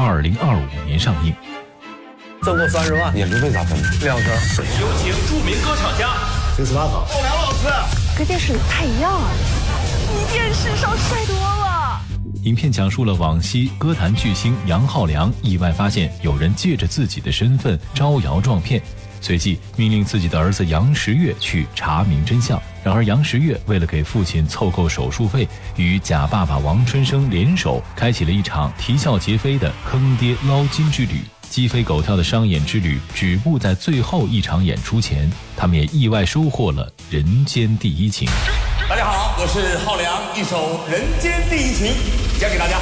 2025年上映。 挣够30万， 年终费咋分的 2成。 有请著名歌唱家 98考。 后梁老师， 跟电视里不太一样啊，你电视上帅多了。 影片讲述了往昔歌坛巨星杨浩良意外发现有人借着自己的身份招摇撞骗，随即命令自己的儿子杨时月去查明真相。然而杨时月为了给父亲凑够手术费，与假爸爸王春生联手，开启了一场啼笑皆非的坑爹捞金之旅。鸡飞狗跳的商演之旅止步在最后一场演出前，他们也意外收获了人间第一情。 大家好，我是浩良，一首《人间第一情》讲给大家。